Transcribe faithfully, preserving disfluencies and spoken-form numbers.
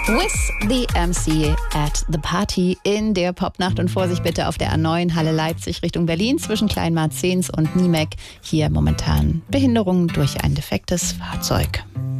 With the M C at the Party in der Popnacht. Und Vorsicht bitte auf der A neun Halle Leipzig Richtung Berlin zwischen Kleinmarzens und Niemek. Hier momentan Behinderung durch ein defektes Fahrzeug.